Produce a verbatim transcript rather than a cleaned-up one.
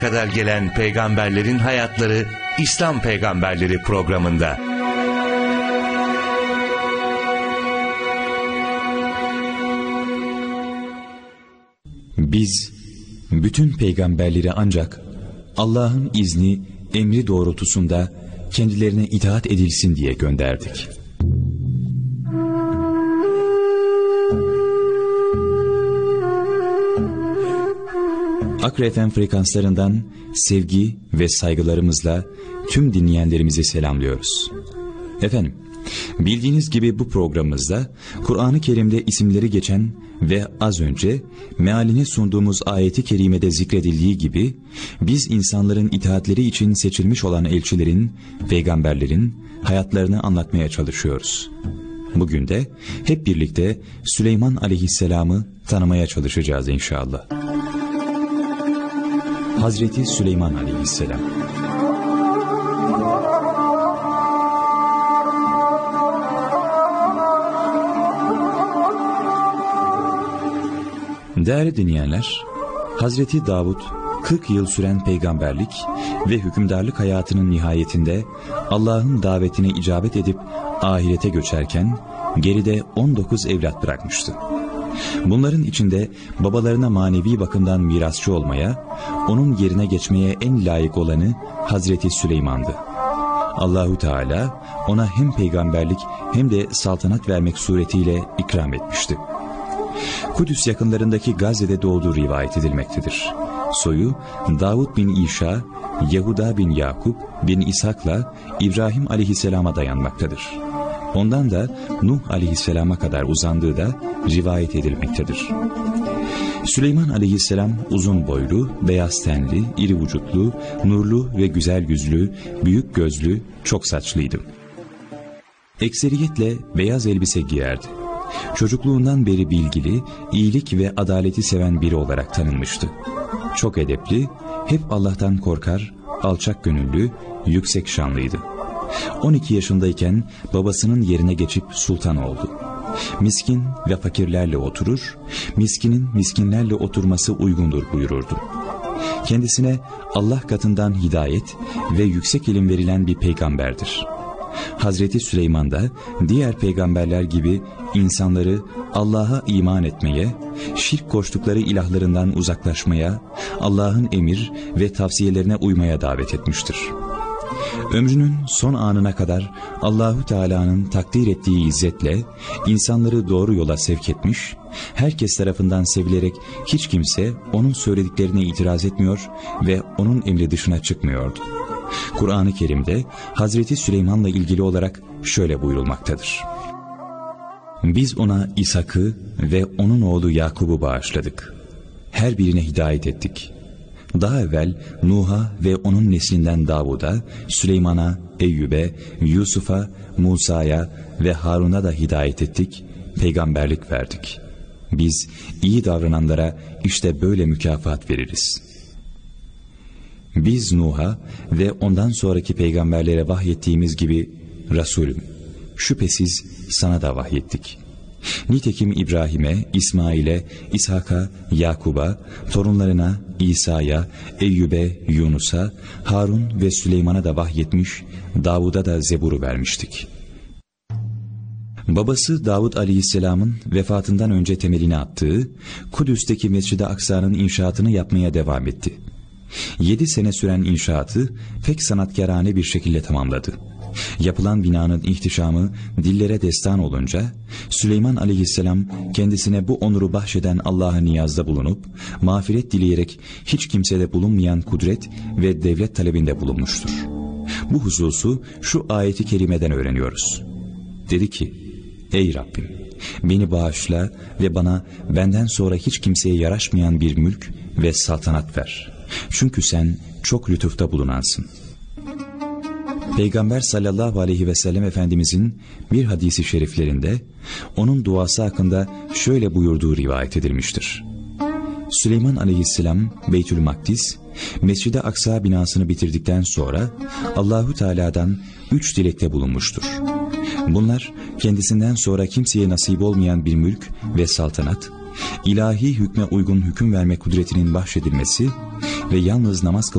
kadar gelen peygamberlerin hayatları İslam Peygamberleri programında. Biz bütün peygamberleri ancak Allah'ın izni, emri doğrultusunda kendilerine itaat edilsin diye gönderdik. Akre F M frekanslarından sevgi ve saygılarımızla tüm dinleyenlerimizi selamlıyoruz. Efendim, bildiğiniz gibi bu programımızda Kur'an-ı Kerim'de isimleri geçen ve az önce mealini sunduğumuz ayeti kerimede zikredildiği gibi biz insanların itaatleri için seçilmiş olan elçilerin, peygamberlerin hayatlarını anlatmaya çalışıyoruz. Bugün de hep birlikte Süleyman Aleyhisselam'ı tanımaya çalışacağız inşallah. Hazreti Süleyman Aleyhisselam. Değerli dinleyenler, Hazreti Davud kırk yıl süren peygamberlik ve hükümdarlık hayatının nihayetinde Allah'ın davetine icabet edip ahirete göçerken geride on dokuz evlat bırakmıştı. Bunların içinde babalarına manevi bakımdan mirasçı olmaya, onun yerine geçmeye en layık olanı Hazreti Süleyman'dı. Allahu Teala ona hem peygamberlik hem de saltanat vermek suretiyle ikram etmişti. Kudüs yakınlarındaki Gazze'de doğduğu rivayet edilmektedir. Soyu Davud bin İşa, Yehuda bin Yakup bin İshak'la İbrahim aleyhisselama dayanmaktadır. Ondan da Nuh aleyhisselama kadar uzandığı da rivayet edilmektedir. Süleyman aleyhisselam uzun boylu, beyaz tenli, iri vücutlu, nurlu ve güzel yüzlü, büyük gözlü, çok saçlıydı. Ekseriyetle beyaz elbise giyerdi. Çocukluğundan beri bilgili, iyilik ve adaleti seven biri olarak tanınmıştı. Çok edepli, hep Allah'tan korkar, alçak gönüllü, yüksek şanlıydı. on iki yaşındayken babasının yerine geçip sultan oldu. Miskin ve fakirlerle oturur, miskinin miskinlerle oturması uygundur buyururdu. Kendisine Allah katından hidayet ve yüksek ilim verilen bir peygamberdir. Hazreti Süleyman da diğer peygamberler gibi insanları Allah'a iman etmeye, şirk koştukları ilahlarından uzaklaşmaya, Allah'ın emir ve tavsiyelerine uymaya davet etmiştir. Ömrünün son anına kadar Allahu Teala'nın takdir ettiği izzetle insanları doğru yola sevk etmiş, herkes tarafından sevilerek hiç kimse onun söylediklerine itiraz etmiyor ve onun emri dışına çıkmıyordu. Kur'an-ı Kerim'de Hazreti Süleyman'la ilgili olarak şöyle buyurulmaktadır. Biz ona İshak'ı ve onun oğlu Yakub'u bağışladık. Her birine hidayet ettik. Daha evvel Nuh'a ve onun neslinden Davud'a, Süleyman'a, Eyyub'e, Yusuf'a, Musa'ya ve Harun'a da hidayet ettik, peygamberlik verdik. Biz iyi davrananlara işte böyle mükafat veririz. Biz Nuh'a ve ondan sonraki peygamberlere vahyettiğimiz gibi Resulüm, şüphesiz sana da vahyettik. Nitekim İbrahim'e, İsmail'e, İshak'a, Yakub'a, torunlarına, İsa'ya, Eyyub'e, Yunus'a, Harun ve Süleyman'a da vahyetmiş, Davud'a da Zebur'u vermiştik. Babası Davud aleyhisselamın vefatından önce temelini attığı Kudüs'teki Mescid-i Aksa'nın inşaatını yapmaya devam etti. Yedi sene süren inşaatı pek sanatkarane bir şekilde tamamladı. Yapılan binanın ihtişamı dillere destan olunca Süleyman aleyhisselam kendisine bu onuru bahşeden Allah'a niyazda bulunup mağfiret dileyerek hiç kimsede bulunmayan kudret ve devlet talebinde bulunmuştur. Bu hususu şu ayeti kerimeden öğreniyoruz. Dedi ki, ey Rabbim, beni bağışla ve bana benden sonra hiç kimseye yaraşmayan bir mülk ve saltanat ver. Çünkü sen çok lütufta bulunansın. Peygamber sallallahu aleyhi ve sellem Efendimizin bir hadisi şeriflerinde onun duası hakkında şöyle buyurduğu rivayet edilmiştir. Süleyman aleyhisselam Beytül Makdis, Mescid-i Aksa binasını bitirdikten sonra Allahu Teala'dan üç dilekte bulunmuştur. Bunlar kendisinden sonra kimseye nasip olmayan bir mülk ve saltanat, ilahi hükme uygun hüküm verme kudretinin bahşedilmesi, ve yalnız namaz